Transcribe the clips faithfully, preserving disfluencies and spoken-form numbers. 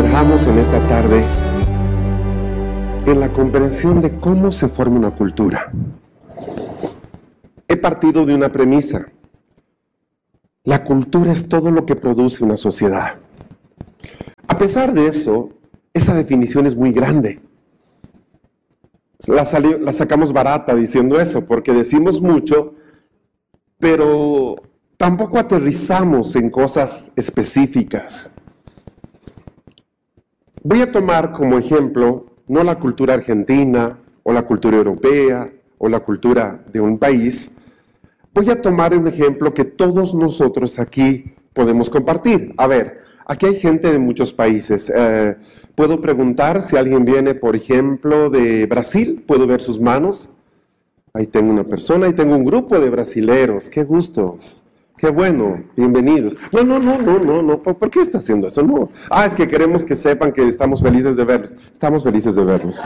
trabajamos en esta tarde en la comprensión de cómo se forma una cultura. He partido de una premisa. La cultura es todo lo que produce una sociedad. A pesar de eso, esa definición es muy grande. La, salió, la sacamos barata diciendo eso, porque decimos mucho, pero tampoco aterrizamos en cosas específicas. Voy a tomar como ejemplo, no la cultura argentina, o la cultura europea, o la cultura de un país. Voy a tomar un ejemplo que todos nosotros aquí podemos compartir. A ver, aquí hay gente de muchos países. Eh, ¿Puedo preguntar si alguien viene, por ejemplo, de Brasil? ¿Puedo ver sus manos? Ahí tengo una persona, ahí tengo un grupo de brasileros. ¡Qué gusto! ¡Qué bueno! Bienvenidos. No, no, no, no, no, no. ¿Por qué está haciendo eso? No. Ah, es que queremos que sepan que estamos felices de verlos. Estamos felices de verlos.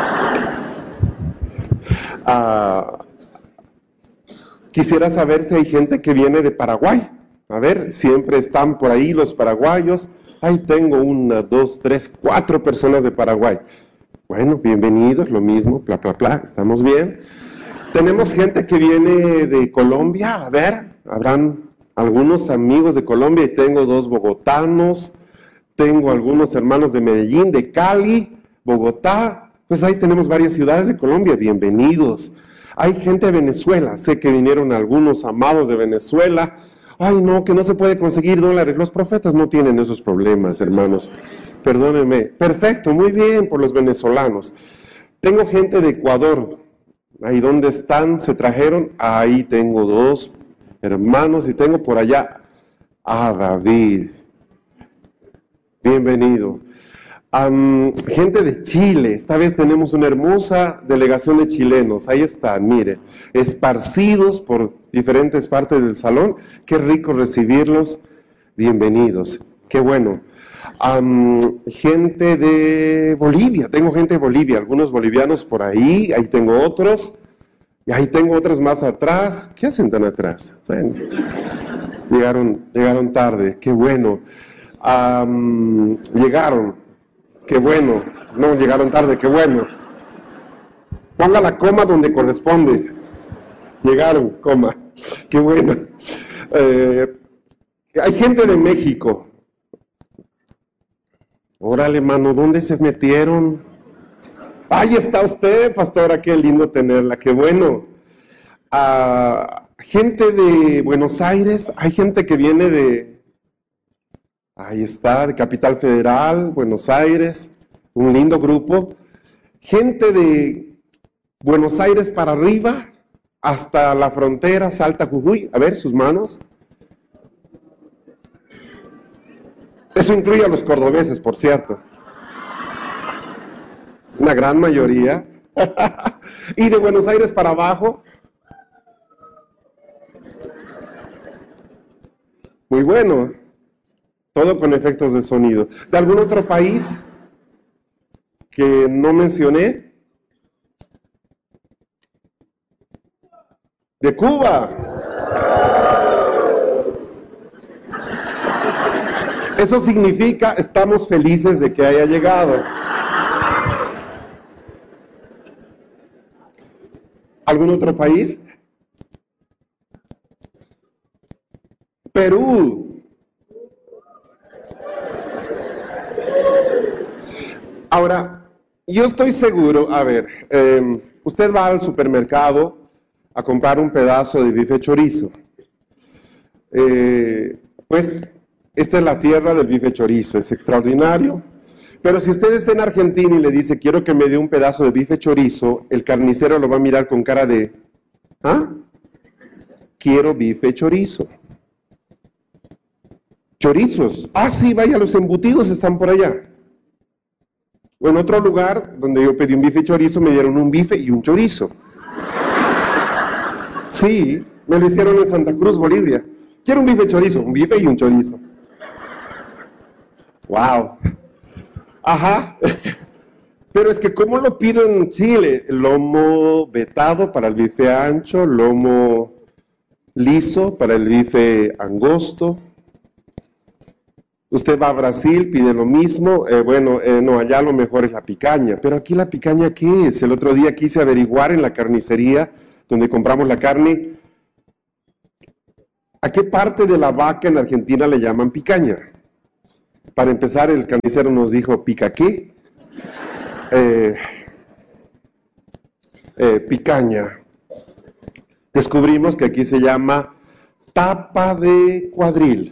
Ah, quisiera saber si hay gente que viene de Paraguay. A ver, siempre están por ahí los paraguayos. Ahí tengo una, dos, tres, cuatro personas de Paraguay. Bueno, bienvenidos, lo mismo, bla, bla, bla, estamos bien. Tenemos gente que viene de Colombia, a ver, habrán algunos amigos de Colombia y tengo dos bogotanos, tengo algunos hermanos de Medellín, de Cali, Bogotá, pues ahí tenemos varias ciudades de Colombia, bienvenidos. Hay gente de Venezuela, sé que vinieron algunos amados de Venezuela. Ay no, que no se puede conseguir dólares, los profetas no tienen esos problemas, hermanos, perdónenme. Perfecto, muy bien por los venezolanos. Tengo gente de Ecuador. Ahí donde están, se trajeron, ahí tengo dos hermanos y tengo por allá a David. Bienvenido. Um, gente de Chile, esta vez tenemos una hermosa delegación de chilenos, ahí están, mire, esparcidos por diferentes partes del salón, qué rico recibirlos, bienvenidos, qué bueno. Um, gente de Bolivia, tengo gente de Bolivia, algunos bolivianos por ahí, ahí tengo otros, y ahí tengo otros más atrás. ¿Qué hacen tan atrás? Bueno, llegaron, llegaron tarde, qué bueno. Um, llegaron, qué bueno, no, llegaron tarde, qué bueno. Ponga la coma donde corresponde. Llegaron, coma, qué bueno. Eh, hay gente de México. Órale, mano, ¿dónde se metieron? Ahí está usted, pastora, qué lindo tenerla, qué bueno. Uh, gente de Buenos Aires, hay gente que viene de, ahí está, de Capital Federal, Buenos Aires, un lindo grupo. Gente de Buenos Aires para arriba, hasta la frontera, Salta, Jujuy, a ver, sus manos. Eso incluye a los cordobeses, por cierto. Una gran mayoría. Y de Buenos Aires para abajo. Muy bueno. Todo con efectos de sonido. ¿De algún otro país que no mencioné? De Cuba. Eso significa, estamos felices de que haya llegado. ¿Algún otro país? Perú. Ahora, yo estoy seguro, a ver, eh, usted va al supermercado a comprar un pedazo de bife chorizo. Eh, pues... Esta es la tierra del bife chorizo, es extraordinario. Pero si usted está en Argentina y le dice, quiero que me dé un pedazo de bife chorizo, el carnicero lo va a mirar con cara de, ¿ah? Quiero bife chorizo. Chorizos. Ah, sí, vaya, los embutidos están por allá. O en otro lugar, donde yo pedí un bife chorizo, me dieron un bife y un chorizo. Sí, me lo hicieron en Santa Cruz, Bolivia. Quiero un bife chorizo, un bife y un chorizo. Wow. Ajá. Pero es que ¿cómo lo pido en Chile? Lomo vetado para el bife ancho, lomo liso para el bife angosto. Usted va a Brasil, pide lo mismo, eh, bueno, eh, no, allá lo mejor es la picaña, pero aquí la picaña, ¿qué es? El otro día quise averiguar en la carnicería donde compramos la carne, ¿a qué parte de la vaca en Argentina le llaman picaña? Para empezar, el carnicero nos dijo, ¿pica qué? Eh, eh, picaña. Descubrimos que aquí se llama tapa de cuadril.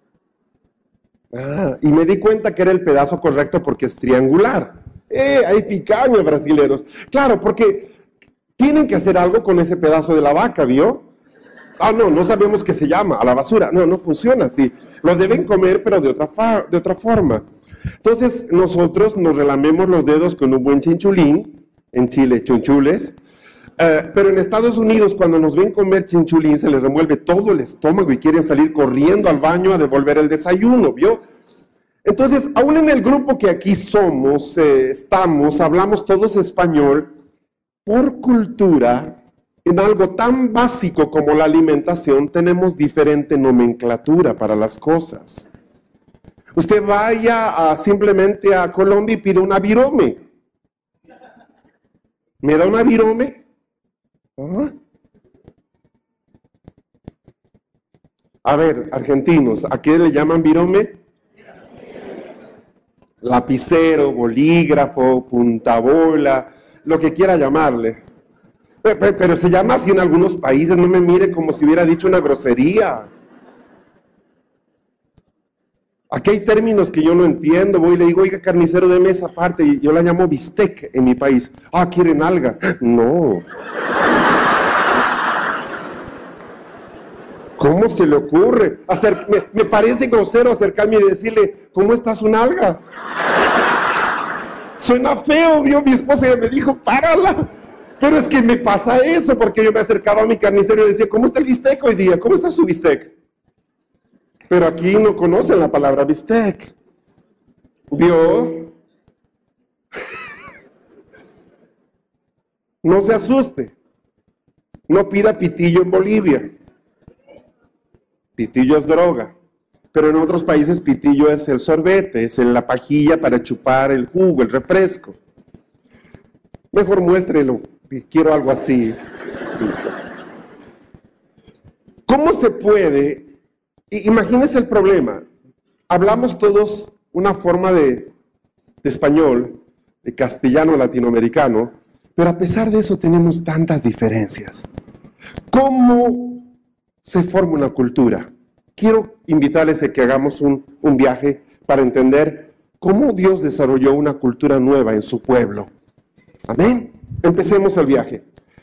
Ah, y me di cuenta que era el pedazo correcto porque es triangular. ¡Eh! Hay picaña, brasileros. Claro, porque tienen que hacer algo con ese pedazo de la vaca, ¿vio? Ah, no, no sabemos qué se llama, a la basura. No, no funciona así. Lo deben comer, pero de otra, fa de otra forma. Entonces, nosotros nos relamemos los dedos con un buen chinchulín, en Chile, chunchules, uh, pero en Estados Unidos, cuando nos ven comer chinchulín, se les remuelve todo el estómago y quieren salir corriendo al baño a devolver el desayuno, ¿vio? Entonces, aún en el grupo que aquí somos, eh, estamos, hablamos todos español, por cultura, en algo tan básico como la alimentación, tenemos diferente nomenclatura para las cosas. Usted vaya a, simplemente a Colombia y pide una virome. ¿Me da una virome? ¿Ah? A ver, argentinos, ¿a qué le llaman virome? Lapicero, bolígrafo, puntabola, lo que quiera llamarle. Pero, pero se llama así en algunos países, no me mire como si hubiera dicho una grosería. Aquí hay términos que yo no entiendo, voy y le digo, oiga, carnicero, deme esa parte, y yo la llamo bistec en mi país. Ah, ¿quieren alga? No. ¿Cómo se le ocurre? Acer me, me parece grosero acercarme y decirle, ¿cómo estás, un alga? Suena feo, vio, mi esposa ya me dijo, párala. Pero es que me pasa eso, porque yo me acercaba a mi carnicero y decía, ¿cómo está el bistec hoy día? ¿Cómo está su bistec? Pero aquí no conocen la palabra bistec. ¿Vio? No se asuste. No pida pitillo en Bolivia. Pitillo es droga. Pero en otros países pitillo es el sorbete, es la pajilla para chupar el jugo, el refresco. Mejor muéstrelo. Quiero algo así. Listo. ¿Cómo se puede? Imagínense el problema. Hablamos todos una forma de, de español, de castellano latinoamericano, pero a pesar de eso tenemos tantas diferencias. ¿Cómo se forma una cultura? Quiero invitarles a que hagamos un, un viaje para entender cómo Dios desarrolló una cultura nueva en su pueblo. Amén. Empecemos el viaje.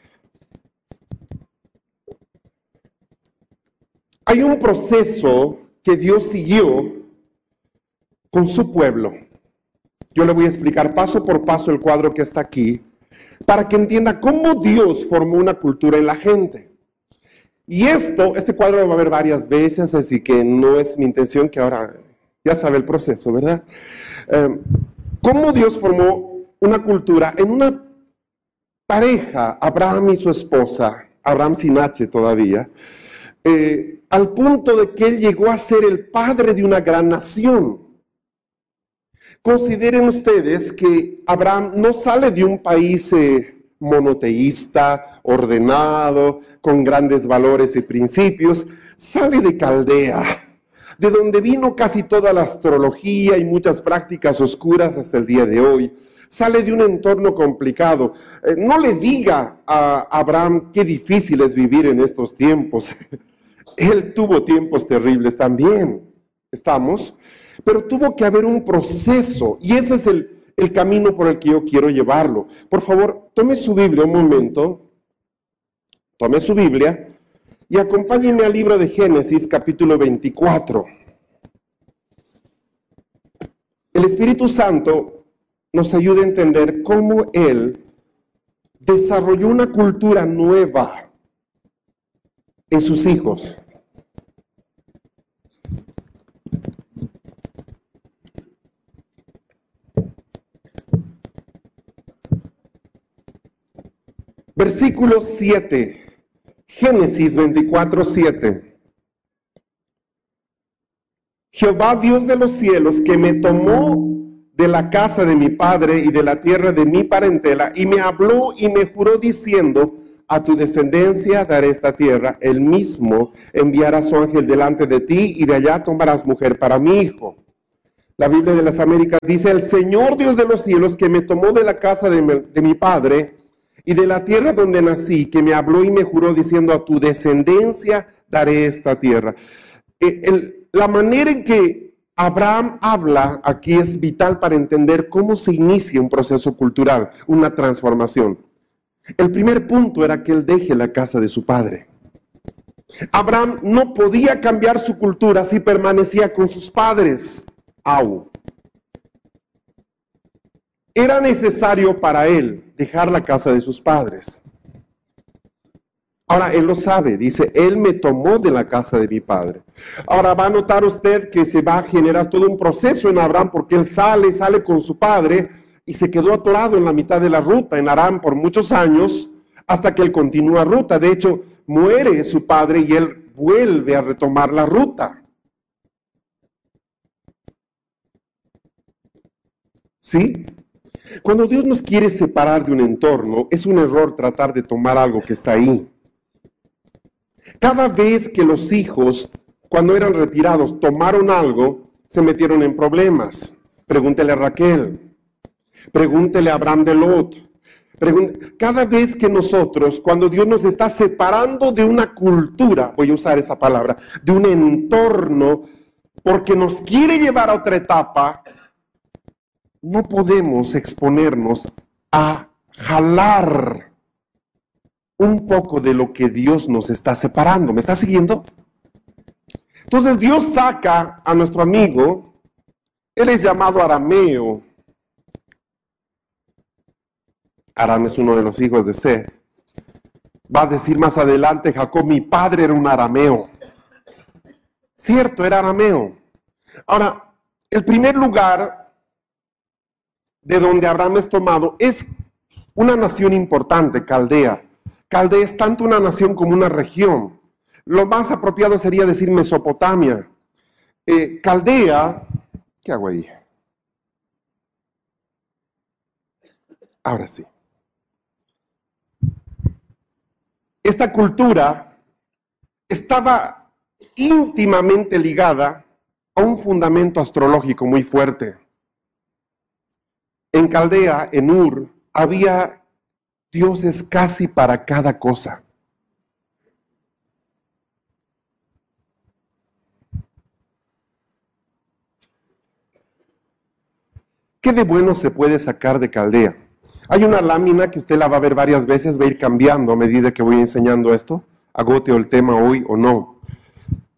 Hay un proceso que Dios siguió con su pueblo. Yo le voy a explicar paso por paso el cuadro que está aquí, para que entienda cómo Dios formó una cultura en la gente. Y esto, este cuadro lo va a ver varias veces, así que no es mi intención que ahora, ya sabe el proceso, ¿verdad? Eh, cómo Dios formó una cultura en una pareja, Abraham y su esposa, Abraham sin H todavía, eh, al punto de que él llegó a ser el padre de una gran nación. Consideren ustedes que Abraham no sale de un país eh, monoteísta, ordenado, con grandes valores y principios, sale de Caldea, de donde vino casi toda la astrología y muchas prácticas oscuras hasta el día de hoy. Sale de un entorno complicado. Eh, no le diga a Abraham qué difícil es vivir en estos tiempos. Él tuvo tiempos terribles también, ¿estamos? Pero tuvo que haber un proceso, y ese es el, el camino por el que yo quiero llevarlo. Por favor, tome su Biblia un momento, tome su Biblia, y acompáñenme al libro de Génesis, capítulo veinticuatro. El Espíritu Santo nos ayuda a entender cómo Él desarrolló una cultura nueva en sus hijos. Versículo siete, Génesis veinticuatro, siete. Jehová Dios de los cielos, que me tomó de la casa de mi padre y de la tierra de mi parentela, y me habló y me juró diciendo, a tu descendencia daré esta tierra, él mismo enviará su ángel delante de ti, y de allá tomarás mujer para mi hijo. La Biblia de las Américas dice, el Señor Dios de los cielos, que me tomó de la casa de mi, de mi padre y de la tierra donde nací, que me habló y me juró diciendo, a tu descendencia daré esta tierra. Eh, el, la manera en que Abraham habla aquí es vital para entender cómo se inicia un proceso cultural, una transformación. El primer punto era que él deje la casa de su padre. Abraham no podía cambiar su cultura si permanecía con sus padres. Au. Era necesario para él dejar la casa de sus padres. Ahora, él lo sabe, dice, él me tomó de la casa de mi padre. Ahora va a notar usted que se va a generar todo un proceso en Abraham porque él sale, sale con su padre y se quedó atorado en la mitad de la ruta en Aram por muchos años hasta que él continúa ruta. De hecho, muere su padre y él vuelve a retomar la ruta. ¿Sí? Cuando Dios nos quiere separar de un entorno, es un error tratar de tomar algo que está ahí. Cada vez que los hijos, cuando eran retirados, tomaron algo, se metieron en problemas. Pregúntele a Raquel, pregúntele a Abraham de Lot. Cada vez que nosotros, cuando Dios nos está separando de una cultura, voy a usar esa palabra, de un entorno, porque nos quiere llevar a otra etapa, no podemos exponernos a jalar un poco de lo que Dios nos está separando. ¿Me está siguiendo? Entonces Dios saca a nuestro amigo, él es llamado Arameo. Aram es uno de los hijos de Seth. Va a decir más adelante, Jacob, mi padre era un arameo. Cierto, era arameo. Ahora, el primer lugar de donde Abraham es tomado es una nación importante, Caldea. Caldea es tanto una nación como una región. Lo más apropiado sería decir Mesopotamia. Eh, Caldea, ¿qué hago ahí? Ahora sí. Esta cultura estaba íntimamente ligada a un fundamento astrológico muy fuerte. En Caldea, en Ur, había dioses casi para cada cosa. ¿Qué de bueno se puede sacar de Caldea? Hay una lámina que usted la va a ver varias veces, va a ir cambiando a medida que voy enseñando esto, agoteo el tema hoy o no.